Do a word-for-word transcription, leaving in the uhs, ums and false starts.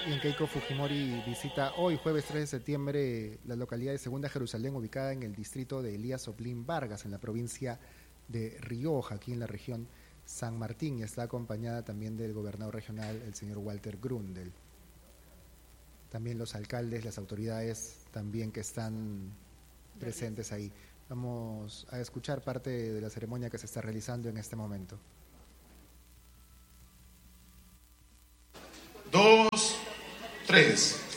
Y en Keiko Fujimori visita hoy, jueves tres de septiembre, la localidad de Segunda Jerusalén, ubicada en el distrito de Elías Oplín Vargas, en la provincia de Rioja, aquí en la región San Martín, y está acompañada también del gobernador regional, el señor Walter Grundel. También los alcaldes, las autoridades también que están presentes ahí. Vamos a escuchar parte de la ceremonia que se está realizando en este momento. Dos, tres.